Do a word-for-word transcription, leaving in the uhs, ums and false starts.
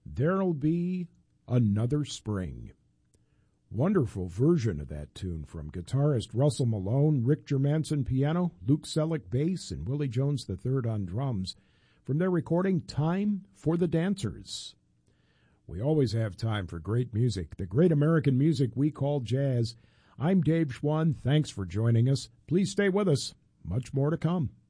There'll Be Another Spring. Wonderful version of that tune from guitarist Russell Malone, Rick Germanson piano, Luke Selleck bass, and Willie Jones the third on drums from their recording Time for the Dancers. We always have time for great music, the great American music we call jazz. I'm Dave Schwann. Thanks for joining us. Please stay with us. Much more to come.